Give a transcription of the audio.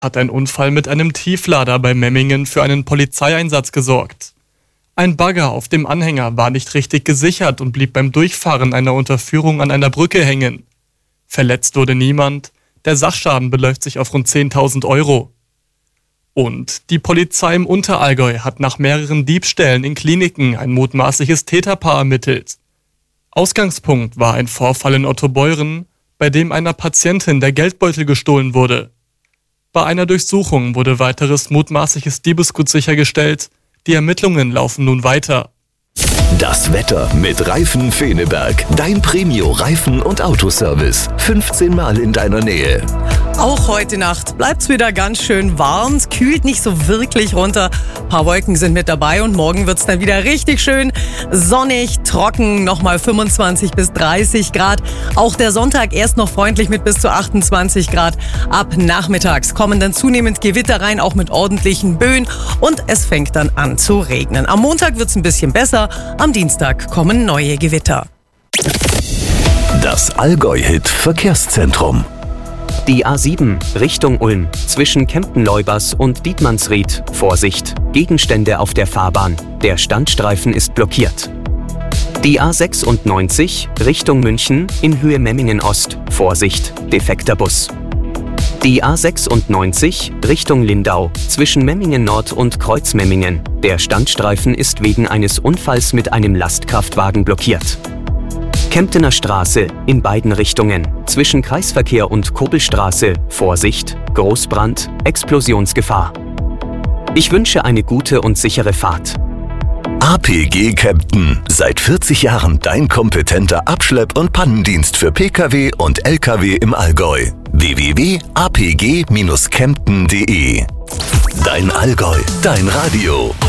hat ein Unfall mit einem Tieflader bei Memmingen für einen Polizeieinsatz gesorgt. Ein Bagger auf dem Anhänger war nicht richtig gesichert und blieb beim Durchfahren einer Unterführung an einer Brücke hängen. Verletzt wurde niemand, der Sachschaden beläuft sich auf rund 10.000 Euro. Und die Polizei im Unterallgäu hat nach mehreren Diebstählen in Kliniken ein mutmaßliches Täterpaar ermittelt. Ausgangspunkt war ein Vorfall in Ottobeuren, bei dem einer Patientin der Geldbeutel gestohlen wurde. Bei einer Durchsuchung wurde weiteres mutmaßliches Diebesgut sichergestellt. Die Ermittlungen laufen nun weiter. Das Wetter mit Reifen Feneberg. Dein Premio-Reifen- und Autoservice. 15 Mal in deiner Nähe. Auch heute Nacht bleibt's wieder ganz schön warm. Es kühlt nicht so wirklich runter. Ein paar Wolken sind mit dabei und morgen wird's dann wieder richtig schön sonnig, trocken, nochmal 25 bis 30 Grad. Auch der Sonntag erst noch freundlich mit bis zu 28 Grad. Ab nachmittags kommen dann zunehmend Gewitter rein, auch mit ordentlichen Böen. Und es fängt dann an zu regnen. Am Montag wird's ein bisschen besser. Am Dienstag kommen neue Gewitter. Das Allgäu-Hit Verkehrszentrum. Die A7 Richtung Ulm zwischen Kempten-Leubers und Dietmannsried. Vorsicht, Gegenstände auf der Fahrbahn. Der Standstreifen ist blockiert. Die A96 Richtung München in Höhe Memmingen Ost. Vorsicht, defekter Bus. Die A96 Richtung Lindau zwischen Memmingen Nord und Kreuzmemmingen. Der Standstreifen ist wegen eines Unfalls mit einem Lastkraftwagen blockiert. Kemptener Straße in beiden Richtungen zwischen Kreisverkehr und Kobelstraße. Vorsicht, Großbrand, Explosionsgefahr. Ich wünsche eine gute und sichere Fahrt. APG Kempten. Seit 40 Jahren dein kompetenter Abschlepp- und Pannendienst für Pkw und Lkw im Allgäu. www.apg-kempten.de. Dein Allgäu, dein Radio.